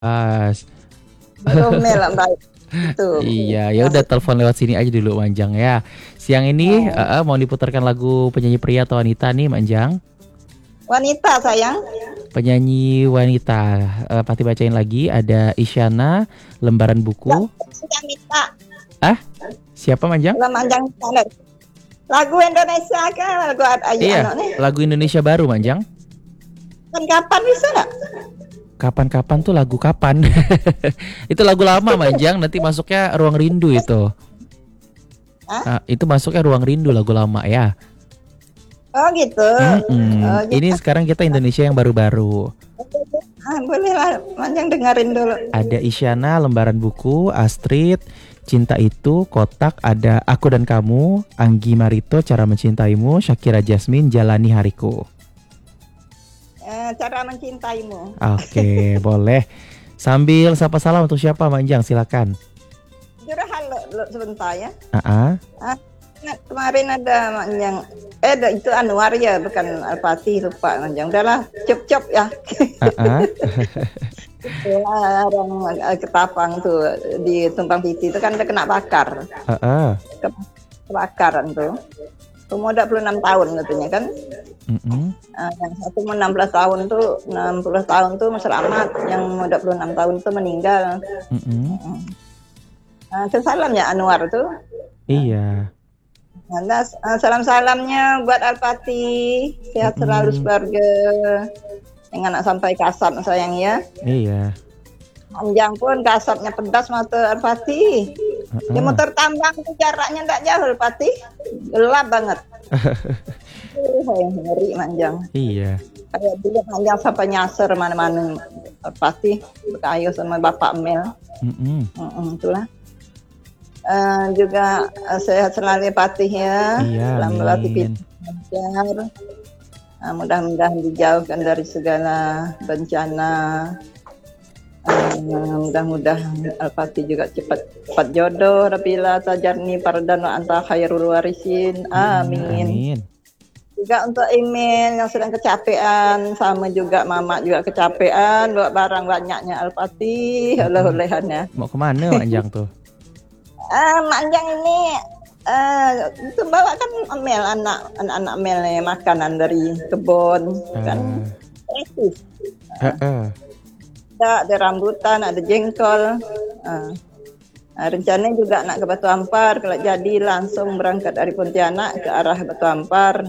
Pas. Ngomel lah baik. Itu. Iya, ya udah telepon lewat sini aja dulu Manjang ya. Siang ini mau diputarkan lagu penyanyi pria atau wanita nih Manjang? Wanita sayang. Penyanyi wanita. Pati bacain lagi ada Isyana, Lembaran Buku. Sudah minta. Ah, siapa Manjang? Manjang sana. Lagu Indonesia kan lagu ayu Iya, nih. lagu Indonesia baru Manjang. Kan kapan bisa nggak? Kapan-kapan tuh lagu kapan? Itu lagu lama Manjang, nanti masuknya Ruang Rindu itu. Itu masuknya Ruang Rindu lagu lama ya. Oh gitu. Oh, gitu. Ini sekarang kita Indonesia yang baru-baru. Boleh lah, Manjang dengerin dulu. Ada Isyana, Lembaran Buku, Astrid, Cinta Itu, Kotak, ada Aku dan Kamu, Anggi Marito, Cara Mencintaimu, Shakira Jasmine, Jalani Hariku. Cara Mencintaimu. Oke, boleh. Sambil sapa salam untuk siapa Manjang, silakan. Jurah halo sebentar ya. Kemarin ada Manjang. Itu Anwar ya, bukan Al-Fatih, lupa Manjang. Udahlah, cep ya. Orang Ketapang tuh di Tumpang Titi itu kan udah kena bakar. Kebakaran tuh. Umur 26 tahun katanya kan. Yang satu umur 16 tahun tuh, 60 tahun tuh selamat. Yang umur 26 tahun tuh meninggal. Salam ya Anwar tuh. Iya. Salam-salamnya buat Al-Fatih. Sehat selalu sekeluarga. Yang anak sampai kasar sayang ya. Iya. Manjang pun kasarnya pedas mata Al-Fatih. Dia motor tambang itu jaraknya enggak jauh Al-Fatih. Gelap banget. Ngeri Manjang. Iya. Kayak dulu Manjang sampai nyasar mana-mana Al-Fatih berkayu sama Bapak Mel. Itulah. Juga sehat selalu Fatih ya. Iya. Selamat melatih belajar. Mudah-mudahan dijauhkan dari segala bencana. Mudah-mudahan Al-Fatih juga cepat jodoh Rabila tajarni pardana anta khairul warisin. Amin. Juga untuk Imin yang sedang kecapean, sama juga Mama juga kecapean, bawa barang banyaknya Al-Fatih. Oleh-olehannya. Mau kemana Manjang tuh? Manjang ini itu bawa kan anak-anak Mel nih, makanan dari kebun kan gratis. Ada rambutan, ada jengkol. Rencananya juga nak ke Batu Ampar, kalau jadi langsung berangkat dari Pontianak ke arah Batu Ampar.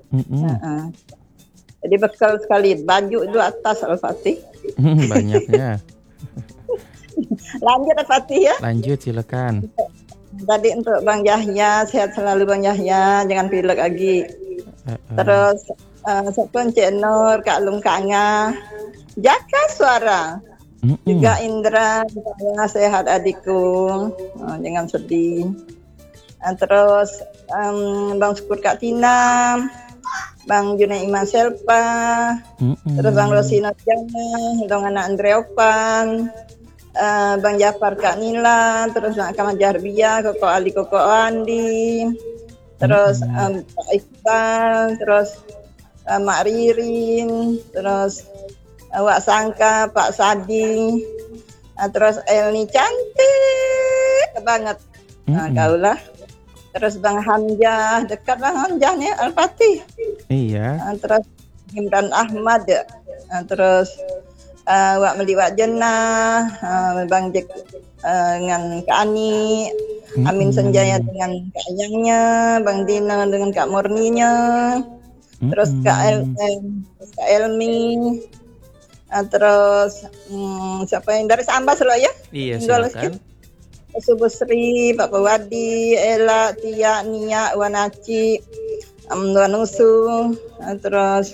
Jadi bekal sekali, baju itu atas Al-Fatih. Banyaknya. Lanjut Al-Fatih ya. Lanjut silakan. Tadi untuk Bang Yahya, sehat selalu Bang Yahya, jangan pilek lagi. Terus Sepun Cik Nur, Kak Lung Kanga, Jaka Suara, juga Indra, sehat adikku, jangan sedih. Terus Bang Syukur Kak Tina, Bang Junai Iman Selpa, terus Bang Rosino Jana, Dong Anak Andreopan, Bang Jafar Kak Nila, terus Kak Majarbia, Koko Ali Koko Andi, terus Pak Iqbal, terus Mak Ririn, terus Wak Sangka, Pak Sadi, terus Elni cantik banget, kaulah. Terus Bang Hamzah, dekat Bang Hamzah nih Al-Fatih. Iya. Terus Imran Ahmad, terus Wak Meliwak Jenah, Bang Jack dengan Kak Ani, Amin Senjaya dengan Kak Ayangnya, Bang Dina dengan Kak Murninya, terus Kak Elmi, terus siapa yang dari Sambas loh ya? Iya silakan. Subuh Sri, Pak Wadi, Ella, Tia, Nia, Wanaci, Wanusu, terus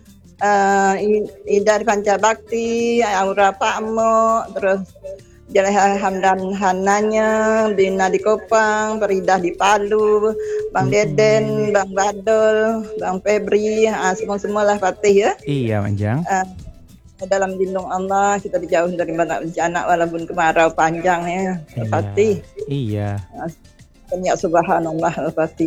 Ida Panca Bakti, Aura Pakmo, terus Jaleha Hamdan Hananya, Bina di Kopang, Peridah di Palu, Bang Deden, Bang Badol, Bang Febri, semua lah Fatih ya. Iya Manjang. Dalam lindung Allah kita dijauhin dari banyak bencana walaupun kemarau panjang ya Fatih. Iya. Ya subhanallah Al-Fatih.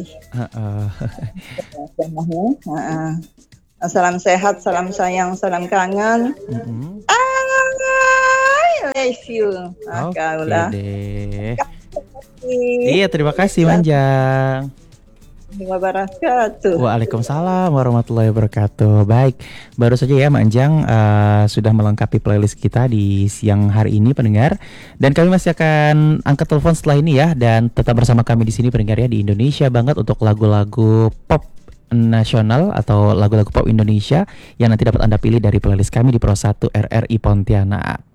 Salam sehat, salam sayang, salam kangen. miss you. Oke Kau lah. deh. Iya, terima kasih Manjang. Wabarakatuh. Waalaikumsalam warahmatullahi wabarakatuh. Baik, baru saja ya Manjang sudah melengkapi playlist kita di siang hari ini pendengar. Dan kami masih akan angkat telepon setelah ini ya. Dan tetap bersama kami di sini pendengar ya, di Indonesia banget untuk lagu-lagu pop nasional atau lagu-lagu pop Indonesia yang nanti dapat Anda pilih dari playlist kami di Pro 1 RRI Pontianak.